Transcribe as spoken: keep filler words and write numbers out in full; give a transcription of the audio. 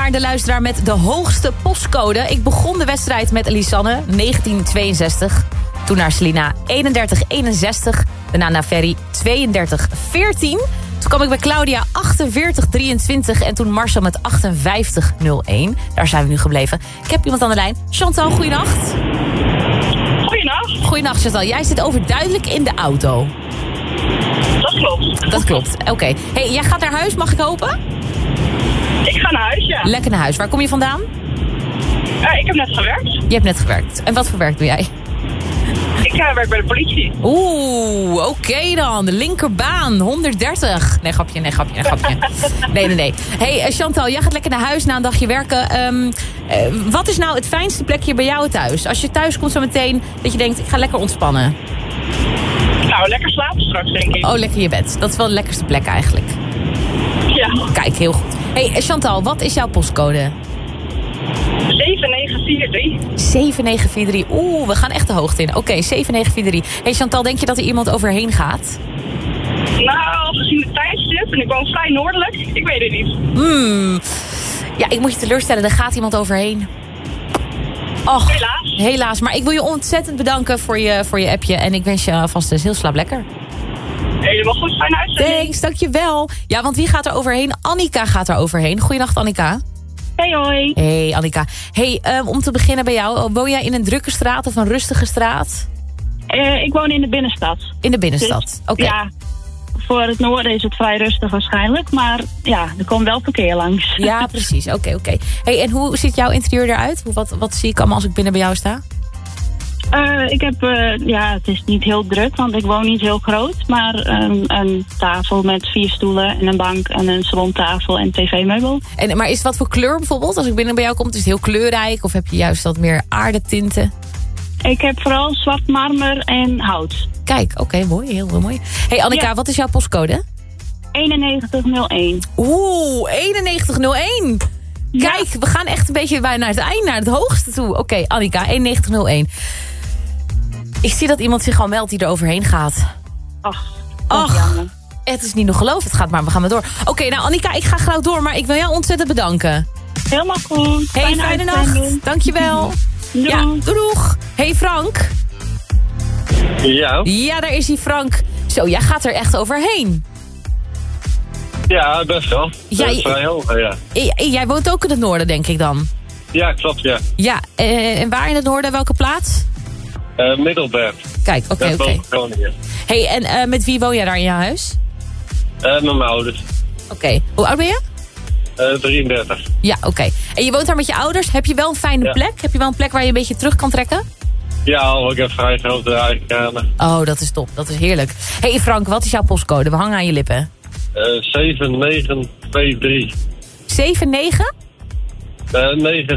naar de luisteraar met de hoogste postcode. Ik begon de wedstrijd met Lisanne, negentien tweeënzestig. Toen naar Selina, eenendertig eenenzestig. Daarna naar Ferry, tweeëndertig veertien. Toen kwam ik bij Claudia, achtenveertig drieëntwintig. En toen Marcel met achtenvijftig nul een. Daar zijn we nu gebleven. Ik heb iemand aan de lijn. Chantal, goeienacht. Goeienacht. Goeienacht, Chantal. Jij zit overduidelijk in de auto. Dat klopt. Dat klopt, oké. Okay. Hey, jij gaat naar huis, mag ik hopen? Ik ga naar huis, ja. Lekker naar huis. Waar kom je vandaan? Uh, ik heb net gewerkt. Je hebt net gewerkt. En wat voor werk doe jij? Ik uh, werk bij de politie. Oeh, oké okay dan. De linkerbaan, honderddertig. Nee, grapje, nee, grapje, nee, grapje. Nee, nee, nee. Hey, uh, Chantal, jij gaat lekker naar huis na een dagje werken. Um, uh, wat is nou het fijnste plekje bij jou thuis? Als je thuis komt zo meteen, dat je denkt, ik ga lekker ontspannen. Nou, lekker slapen straks, denk ik. Oh, lekker je bed. Dat is wel de lekkerste plek eigenlijk. Ja. Kijk, heel goed. Hey, Chantal, wat is jouw postcode? zeven negen vier drie. zeven negen vier drie. Oeh, we gaan echt de hoogte in. Oké, okay, zeven negen vier drie. Hey Chantal, denk je dat er iemand overheen gaat? Nou, gezien het tijdstip, en ik woon vrij noordelijk, ik weet het niet. Hmm. Ja, ik moet je teleurstellen, er gaat iemand overheen. Och, helaas. Helaas, maar ik wil je ontzettend bedanken voor je, voor je appje. En ik wens je alvast dus heel slaap lekker. Helemaal goed, fijn uitzending. Thanks, dankjewel. Ja, want wie gaat er overheen? Annika gaat er overheen. Goeienacht, Annika. Hey, hoi. Hey, Annika. Hey, um, om te beginnen bij jou. Woon jij in een drukke straat of een rustige straat? Uh, ik woon in de binnenstad. In de binnenstad, dus, oké. Okay. Ja, voor het noorden is het vrij rustig waarschijnlijk. Maar ja, er komt wel verkeer langs. Ja, precies. Oké, okay, oké. Okay. Hey, en hoe ziet jouw interieur eruit? Wat, wat zie ik allemaal als ik binnen bij jou sta? Uh, ik heb, uh, ja, het is niet heel druk, want ik woon niet heel groot. Maar um, een tafel met vier stoelen en een bank en een salontafel en tv-meubel. En, maar is het wat voor kleur bijvoorbeeld? Als ik binnen bij jou kom, is het heel kleurrijk? Of heb je juist wat meer aardetinten? Ik heb vooral zwart marmer en hout. Kijk, oké, okay, mooi. Heel, heel mooi. Hey Annika, ja. Wat is jouw postcode? eenennegentig nul een. Oeh, eenennegentig nul een. Ja. Kijk, we gaan echt een beetje bij naar het eind, naar het hoogste toe. Oké, okay, Annika, eenennegentig nul een. Ik zie dat iemand zich al meldt die er overheen gaat. Ach, Ach, het is niet nog geloof. Het gaat maar, we gaan maar door. Oké, okay, nou Annika, ik ga gauw door, maar ik wil jou ontzettend bedanken. Helemaal goed. Hey, fijne, fijne nacht. Dankjewel. Doei. Ja, doeg. Hey Frank. Ja? Ja, daar is hij, Frank. Zo, jij gaat er echt overheen. Ja, best wel. Ja, dat is vrij hoog, ja. Jij woont ook in het noorden, denk ik dan? Ja, klopt, ja. Ja, en waar in het noorden? Welke plaats? Uh, Middelburg. Kijk, oké, okay, oké. Okay. Hey, en uh, met wie woon jij daar in je huis? Uh, met mijn ouders. Oké. Okay. Hoe oud ben je? Uh, drieëndertig. Ja, oké. Okay. En je woont daar met je ouders. Heb je wel een fijne ja. plek? Heb je wel een plek waar je een beetje terug kan trekken? Ja, ik heb vrij grote eigen kamer. Oh, dat is top. Dat is heerlijk. Hey Frank, wat is jouw postcode? We hangen aan je lippen. Uh, zeven negen twee drie. zeven negen? Uh, negen